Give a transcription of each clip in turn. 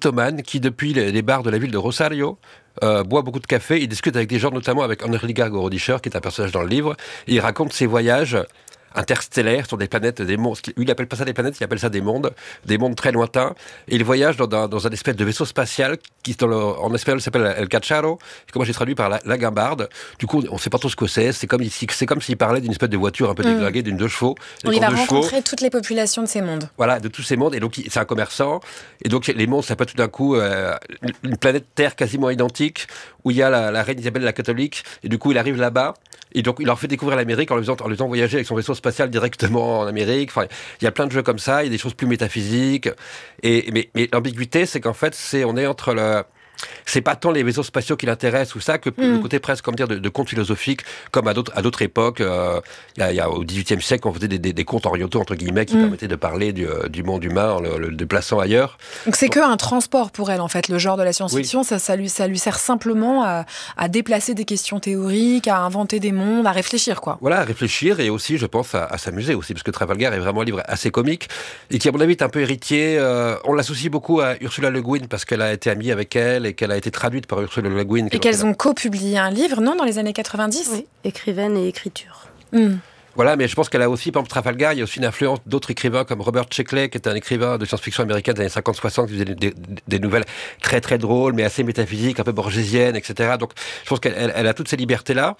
mythomane qui, depuis les bars de la ville de Rosario, boit beaucoup de café. Il discute avec des gens, notamment avec Enrique Gorodischer, qui est un personnage dans le livre. Et il raconte ses voyages interstellaires sur des planètes, des mondes. Lui, il appelle pas ça des planètes, il appelle ça des mondes très lointains. Et il voyage dans un espèce de vaisseau spatial qui, en espagnol, s'appelle El Cacharo, que moi j'ai traduit par la guimbarde. Du coup, on ne sait pas trop ce que c'est. C'est comme s'il parlait d'une espèce de voiture un peu déglinguée, d'une 2 chevaux. Il va rencontrer toutes les populations de ces mondes. Voilà, de tous ces mondes. Et donc, c'est un commerçant. Et donc, les mondes, ça peut tout d'un coup une planète Terre quasiment identique, où il y a la reine Isabelle la catholique. Et du coup, il arrive là-bas. Et donc, il leur fait découvrir l'Amérique en les faisant voyager avec son vaisseau spatial directement en Amérique. Enfin, il y a plein de jeux comme ça. Il y a des choses plus métaphysiques. Mais l'ambiguïté, c'est qu'en fait, on est entre c'est pas tant les vaisseaux spatiaux qui l'intéressent ou ça, que le côté presque, comme dire, de contes philosophiques, comme à d'autres époques. Il y a au XVIIIe siècle, on faisait des contes orientaux, entre guillemets, qui permettaient de parler du monde humain en le déplaçant ailleurs. Donc c'est qu'un transport pour elle, en fait, le genre de la science-fiction. Oui. Ça lui sert simplement à déplacer des questions théoriques, à inventer des mondes, à réfléchir, quoi. Voilà, à réfléchir et aussi, je pense, à s'amuser aussi, parce que Trafalgar est vraiment un livre assez comique et qui, à mon avis, est un peu héritier. On l'associe beaucoup à Ursula Le Guin parce qu'elle a été amie avec elle et qu'elle a été traduite par Ursula Le Guin. Et qu'elles ont co-publié un livre, non, dans les années 90 ? Oui, écrivaine et écriture. Voilà, mais je pense qu'elle a aussi, par exemple, Trafalgar, il y a aussi une influence d'autres écrivains comme Robert Sheckley, qui est un écrivain de science-fiction américaine des années 50-60, qui faisait des nouvelles très très drôles, mais assez métaphysiques, un peu borgésiennes, etc. Donc, je pense qu'elle a toutes ces libertés-là.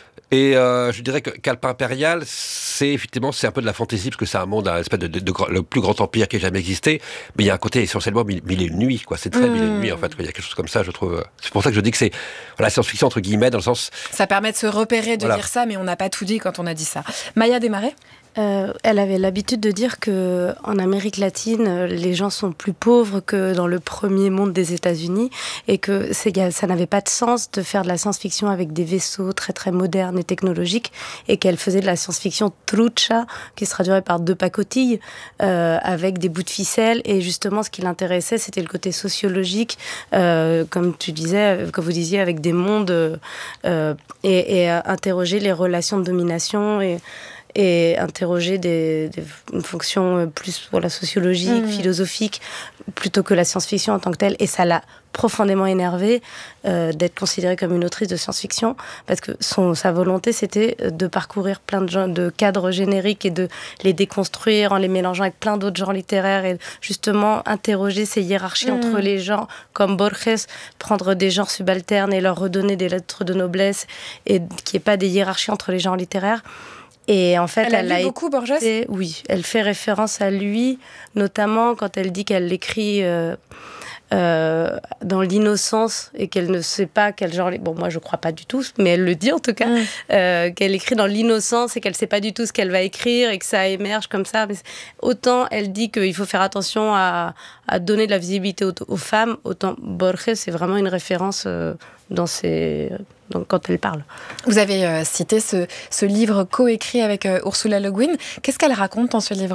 Et je dirais qu'Alpin Impérial, c'est un peu de la fantaisie, parce que c'est un monde, un espèce le plus grand empire qui ait jamais existé, mais il y a un côté essentiellement mille et une nuits, quoi. C'est très mille et une nuits, en fait. Il y a quelque chose comme ça, je trouve. C'est pour ça que je dis que c'est la science-fiction, entre guillemets, dans le sens... Ça permet de se repérer, de dire ça, mais on n'a pas tout dit quand on a dit ça. Maya Desmarais ? Elle avait l'habitude de dire qu'en Amérique latine, les gens sont plus pauvres que dans le premier monde des États-Unis et que ça n'avait pas de sens de faire de la science-fiction avec des vaisseaux très très modernes et technologiques, et qu'elle faisait de la science-fiction trucha, qui se traduirait par 2 pacotilles, avec des bouts de ficelle. Et justement, ce qui l'intéressait, c'était le côté sociologique, comme vous disiez, avec des mondes, et interroger les relations de domination et interroger une fonction plus sociologique, philosophique, plutôt que la science-fiction en tant que telle. Et ça l'a profondément énervée d'être considérée comme une autrice de science-fiction, parce que sa volonté, c'était de parcourir plein de cadres génériques et de les déconstruire en les mélangeant avec plein d'autres genres littéraires, et justement interroger ces hiérarchies entre les genres, comme Borges, prendre des genres subalternes et leur redonner des lettres de noblesse, et qu'il n'y ait pas des hiérarchies entre les genres littéraires. Et en fait, elle a lu beaucoup Borges ? Oui, elle fait référence à lui, notamment quand elle dit qu'elle l'écrit dans l'innocence et qu'elle ne sait pas quel genre... Bon, moi, je ne crois pas du tout, mais elle le dit en tout cas, qu'elle écrit dans l'innocence et qu'elle ne sait pas du tout ce qu'elle va écrire et que ça émerge comme ça. Mais autant elle dit qu'il faut faire attention à donner de la visibilité aux femmes, autant Borges, c'est vraiment une référence quand elle parle. Vous avez cité ce livre coécrit avec Ursula Le Guin. Qu'est-ce qu'elle raconte dans ce livre-là ?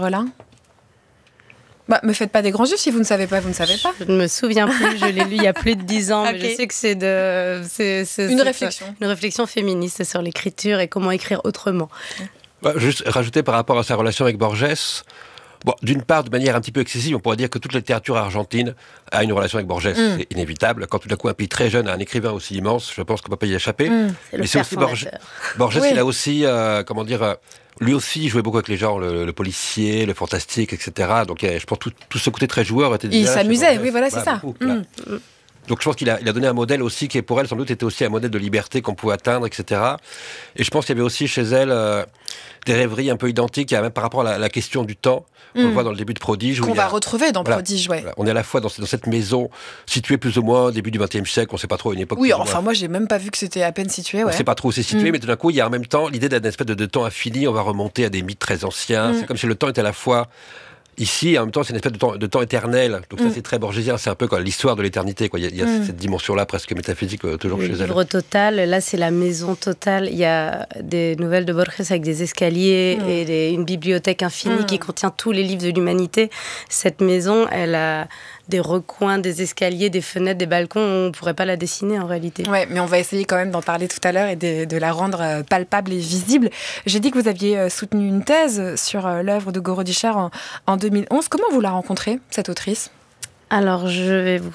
Me faites pas des grands yeux, si vous ne savez pas, vous ne savez pas. Je ne me souviens plus, je l'ai lu il y a plus de 10 ans, mais je sais que c'est une réflexion. Une réflexion féministe sur l'écriture et comment écrire autrement. Juste rajouter par rapport à sa relation avec Borges... Bon, d'une part, de manière un petit peu excessive, on pourrait dire que toute la littérature argentine a une relation avec Borges. C'est inévitable. Quand tout d'un coup un pays très jeune a un écrivain aussi immense, je pense qu'on ne peut pas y échapper. Mais c'est aussi Borges, oui. Il a aussi, lui aussi jouait beaucoup avec les genres, le policier, le fantastique, etc. Donc je pense que tout ce côté très joueur était déjà... Il s'amusait, oui, voilà, c'est ça. Beaucoup, Donc je pense qu'il a donné un modèle aussi qui, pour elle, sans doute, était aussi un modèle de liberté qu'on pouvait atteindre, etc. Et je pense qu'il y avait aussi chez elle des rêveries un peu identiques, même par rapport à la question du temps. On le voit dans le début de Prodige. Qu'on va retrouver dans Prodige, ouais. On est à la fois dans cette maison située plus ou moins au début du XXe siècle, on ne sait pas trop, une époque... Oui, enfin moi j'ai même pas vu que c'était à peine situé, ouais. On ne sait pas trop où c'est situé, mais tout d'un coup, il y a en même temps l'idée d'une espèce de temps infini, on va remonter à des mythes très anciens. C'est comme si le temps était à la fois... Ici, en même temps, c'est une espèce de temps éternel. Donc ça, c'est très borgésien. C'est un peu l'histoire de l'éternité. Il y a cette dimension-là presque métaphysique toujours chez elle. Le livre total, là, c'est la maison totale. Il y a des nouvelles de Borges avec des escaliers et une bibliothèque infinie qui contient tous les livres de l'humanité. Cette maison, elle a des recoins, des escaliers, des fenêtres, des balcons. On ne pourrait pas la dessiner en réalité. Oui, mais on va essayer quand même d'en parler tout à l'heure et de la rendre palpable et visible. J'ai dit que vous aviez soutenu une thèse sur l'œuvre de Gorodischer en 2011. Comment vous la rencontrez, cette autrice ? Alors, je vais vous